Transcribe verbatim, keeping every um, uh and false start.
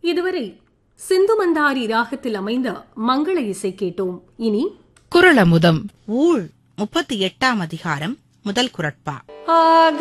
இதுவரை சிந்து மந்தாரி ராகத்தில் அமைந்த மங்கள இசை கேட்டோம். இனி குறளமுதம். ஊழ் முப்பத்தி எட்டாம் அதிகாரம் முதல் குறட்பா.